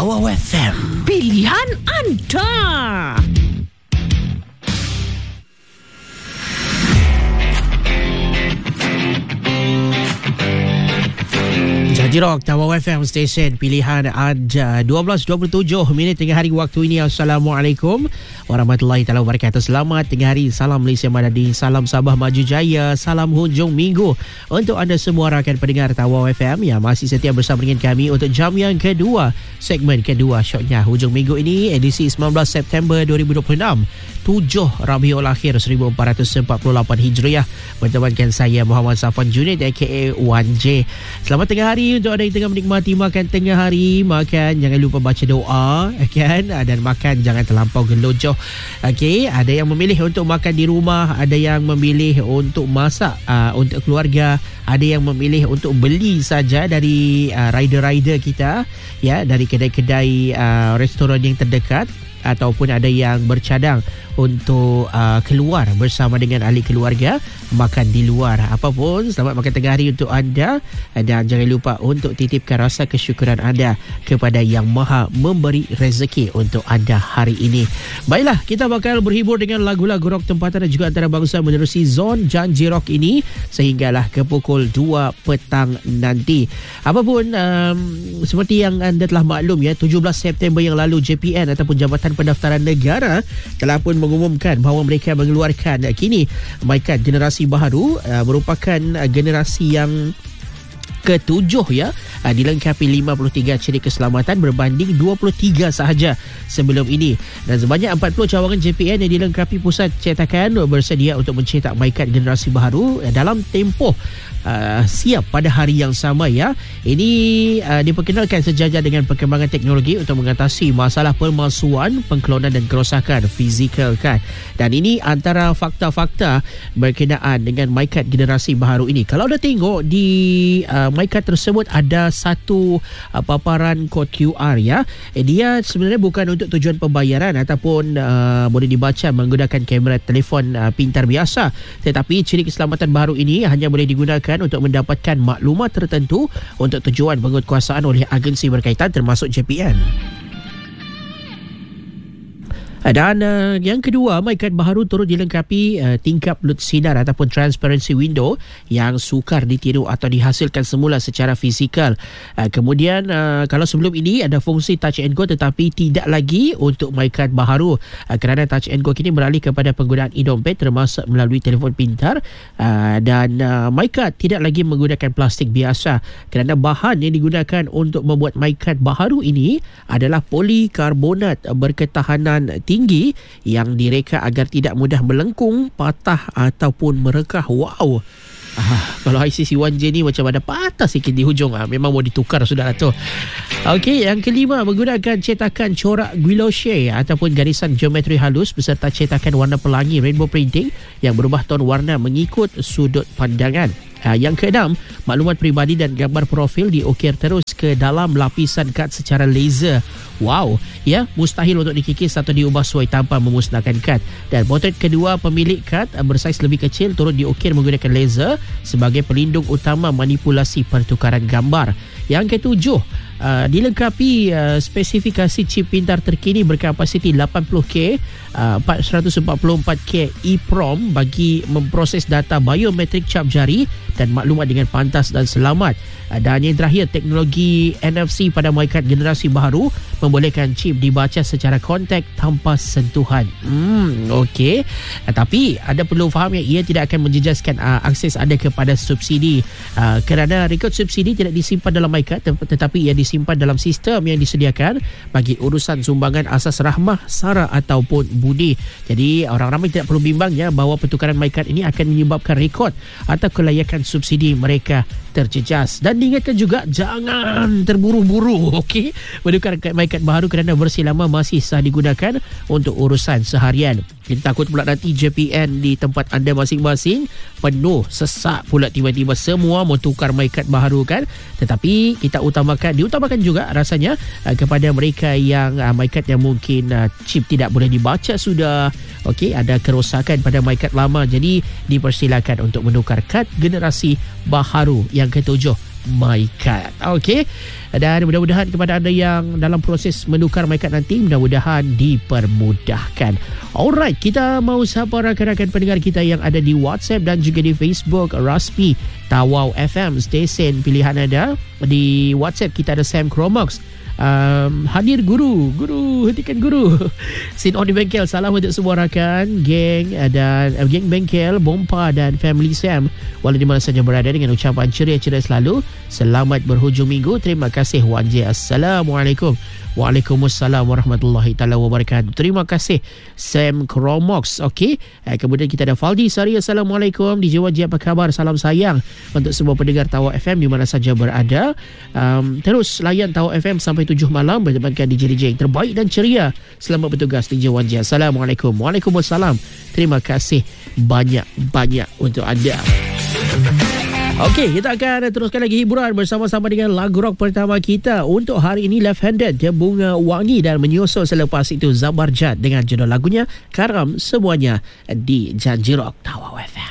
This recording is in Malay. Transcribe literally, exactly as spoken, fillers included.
Tawau F M, pilihan anda. Janji Rock, Tawau F M Station pilihan anda. dua belas dua puluh tujuh minit tengah hari waktu ini. Assalamualaikum warahmatullahi taala wabarakatuh. Selamat tengah hari. Salam Malaysia Madani, salam Sabah Maju Jaya, salam hujung minggu untuk anda semua rakan pendengar Tawau F M yang masih setia bersama dengan kami untuk jam yang kedua, segmen kedua shotnya hujung minggu ini, edisi sembilan belas September dua ribu dua puluh enam, tujuh Rabiul Akhir seribu empat ratus empat puluh lapan Hijriah. Bertemankan saya Muhammad Safwan Junid aka wan J. Selamat tengah hari untuk anda yang tengah menikmati makan tengah hari. Makan jangan lupa baca doa, kan, dan makan jangan terlampau gelojoh. Okey, ada yang memilih untuk makan di rumah, ada yang memilih untuk masak uh, untuk keluarga, ada yang memilih untuk beli saja dari uh, rider-rider kita, ya, dari kedai-kedai uh, restoran yang terdekat, ataupun ada yang bercadang untuk uh, keluar bersama dengan ahli keluarga makan di luar. Apapun, selamat makan tengah hari untuk anda, dan jangan lupa untuk titipkan rasa kesyukuran anda kepada Yang Maha memberi rezeki untuk anda hari ini. Baiklah, kita bakal berhibur dengan lagu-lagu rock tempatan dan juga antarabangsa menerusi zon Janji Rock ini sehinggalah ke pukul dua petang nanti. Apapun, um, seperti yang anda telah maklum, ya, tujuh belas September yang lalu J P N ataupun Jabatan Pendaftaran Negara telah pun mengumumkan bahawa mereka mengeluarkan kini MyKad generasi baharu, uh, merupakan uh, generasi yang ketujuh, ya, uh, dilengkapi lima puluh tiga ciri keselamatan berbanding dua puluh tiga sahaja sebelum ini, dan sebanyak empat puluh cawangan J P N yang dilengkapi pusat cetakan bersedia untuk mencetak MyKad generasi baharu uh, dalam tempoh Uh, siap pada hari yang sama, ya. Ini uh, diperkenalkan sejajar dengan perkembangan teknologi untuk mengatasi masalah pemalsuan, pengklonan dan kerosakan fizikal, kan. Dan ini antara fakta-fakta berkenaan dengan MyKad generasi baharu ini. Kalau anda tengok di uh, MyKad tersebut ada satu uh, paparan kod Q R, ya. Eh, dia sebenarnya bukan untuk tujuan pembayaran ataupun uh, boleh dibaca menggunakan kamera telefon uh, pintar biasa, tetapi ciri keselamatan baharu ini hanya boleh digunakan untuk mendapatkan maklumat tertentu untuk tujuan penguatkuasaan oleh agensi berkaitan termasuk J P N. Dan uh, yang kedua, MyKad baharu turut dilengkapi uh, tingkap lut sinar ataupun transparency window yang sukar ditiru atau dihasilkan semula secara fizikal. Uh, kemudian uh, kalau sebelum ini ada fungsi touch and go, tetapi tidak lagi untuk MyKad baharu, uh, kerana touch and go kini beralih kepada penggunaan e-dompet termasuk melalui telefon pintar, uh, dan uh, MyKad tidak lagi menggunakan plastik biasa kerana bahan yang digunakan untuk membuat MyKad baharu ini adalah polikarbonat berketahanan tinggi tinggi yang direka agar tidak mudah melengkung, patah ataupun merekah. Wow. Ah, kalau I C C wan J ni macam ada patah sikit di hujung, ah, memang mau ditukar sudah lah tu. Okey, yang kelima, menggunakan cetakan corak guilloche ataupun garisan geometri halus beserta cetakan warna pelangi rainbow printing yang berubah ton warna mengikut sudut pandangan. Uh, yang keenam, maklumat peribadi dan gambar profil diukir terus ke dalam lapisan kad secara laser. Wow, ya, mustahil untuk dikikis atau diubah suai tanpa memusnahkan kad. Dan potret kedua pemilik kad uh, bersaiz lebih kecil turut diukir menggunakan laser sebagai pelindung utama manipulasi pertukaran gambar. Yang ketujuh, uh, dilengkapi uh, spesifikasi chip pintar terkini berkapasiti lapan puluh K, uh, empat ratus empat puluh empat K EEPROM bagi memproses data biometrik cap jari dan maklumat dengan pantas dan selamat. Uh, dan yang terakhir, teknologi N F C pada MyKad generasi baharu membolehkan chip dibaca secara kontak tanpa sentuhan. Hmm, okey. Uh, tapi ada perlu faham yang ia tidak akan menjejaskan uh, akses anda kepada subsidi, uh, kerana rekod subsidi tidak disimpan dalam MyKad, tetapi ia disimpan dalam sistem yang disediakan bagi urusan sumbangan asas rahmah, sara ataupun budi. Jadi orang ramai tidak perlu bimbang, ya, bahawa pertukaran MyKad ini akan menyebabkan rekod atau kelayakan subsidi mereka terjejas. Dan diingatkan juga jangan terburu-buru, okey, menukar MyKad baharu kerana versi lama masih sah digunakan untuk urusan seharian. Kita takut pula nanti J P N di tempat anda masing-masing penuh, sesak pula tiba-tiba semua mau tukar MyKad baharu, kan. Tetapi kita utamakan, diutamakan juga rasanya uh, kepada mereka yang uh, MyKad yang mungkin uh, chip tidak boleh dibaca sudah, okey, ada kerosakan pada MyKad lama, jadi dipersilakan untuk menukar kad generasi baharu yang ketujuh MyKad. Okey. Dan mudah-mudahan kepada anda yang dalam proses menukar MyKad nanti, mudah-mudahan dipermudahkan. Alright, kita mau sapa rakan-rakan pendengar kita yang ada di WhatsApp dan juga di Facebook Rasmi Tawau F M, stesen pilihan anda. Di WhatsApp kita ada Sam Cromox. Um, hadir guru Guru, hentikan guru. Sin on di bengkel, salam untuk semua rakan geng dan uh, geng bengkel Bompa dan family Sam, walau di mana saja berada, dengan ucapan ceria-ceria selalu. Selamat berhujung minggu. Terima kasih Wan J. Assalamualaikum. Waalaikumsalam warahmatullahi taala wabarakatuh. Terima kasih Sam Cromox. Okey, eh, kemudian kita ada Faldi Sari. Assalamualaikum. D J Wan J, apa khabar? Salam sayang untuk semua pendengar Tawau F M di mana saja berada. Um, terus layan Tawau F M sampai tujuh malam bersama D J D J yang terbaik dan ceria. Selamat bertugas D J Wan J. Assalamualaikum. Waalaikumsalam. Terima kasih banyak-banyak untuk anda. Okey, kita akan teruskan lagi hiburan bersama-sama dengan lagu rock pertama kita untuk hari ini, Left Handed, dia Bunga Wangi, dan menyusul selepas itu Zabarjat dengan judul lagunya Karam. Semuanya di Janji Rock Tawau F M.